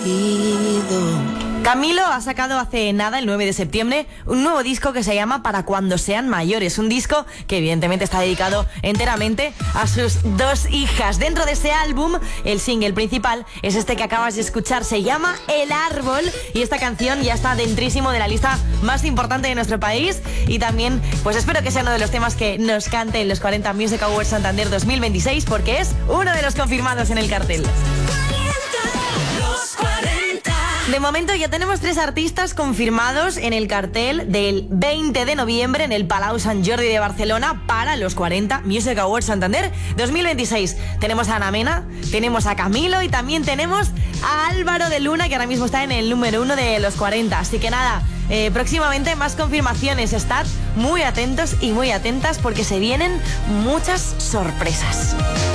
Camilo ha sacado hace nada, el 9 de septiembre, un nuevo disco que se llama Para cuando sean mayores. Un disco que evidentemente está dedicado enteramente a sus dos hijas. Dentro de ese álbum, el single principal es este que acabas de escuchar. Se llama El Árbol y esta canción ya está dentrísimo de la lista más importante de nuestro país. Y también, pues espero que sea uno de los temas que nos cante en los 40 Music Awards Santander 2026 porque es uno de los confirmados en el cartel. De momento ya tenemos 3 artistas confirmados en el cartel del 20 de noviembre en el Palau Sant Jordi de Barcelona para los 40 Music Awards Santander 2026. Tenemos a Ana Mena, tenemos a Camilo y también tenemos a Álvaro de Luna, que ahora mismo está en el número 1 de los 40. Así que nada, próximamente más confirmaciones. Estad muy atentos y muy atentas porque se vienen muchas sorpresas.